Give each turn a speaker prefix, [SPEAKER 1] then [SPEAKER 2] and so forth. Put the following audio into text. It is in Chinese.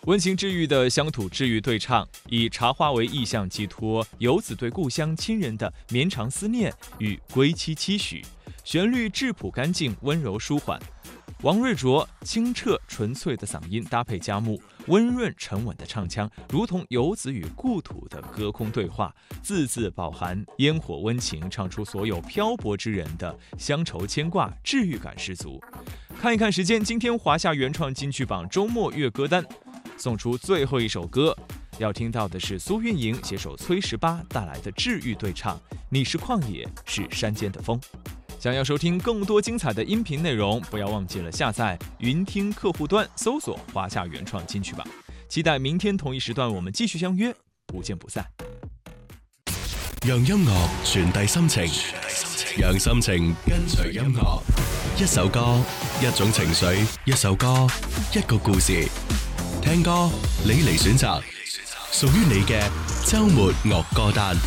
[SPEAKER 1] 温情治愈的乡土治愈对唱，以茶花为意象，寄托游子对故乡亲人的绵长思念与归期期许。旋律质朴干净，温柔舒缓。王瑞卓清澈纯粹的嗓音搭配佳木温润沉稳的唱腔，如同游子与故土的隔空对话，字字饱含烟火温情，唱出所有漂泊之人的乡愁牵挂，治愈感十足。看一看时间，今天华夏原创金曲榜周末乐歌单送出最后一首歌，要听到的是苏运莹携手崔十八带来的治愈对唱，你是旷野，是山间的风。想要收听更多精彩的音频内容，不要忘记了下載雲聽客戶端，搜索華夏原創金曲榜。期待明天同一時段我們繼續相約，不見不散。
[SPEAKER 2] 讓音樂傳遞心情，讓心情跟隨音樂。一首歌，一種情緒；一首歌，一個故事。聽歌，你嚟選擇，屬於你嘅週末樂歌單。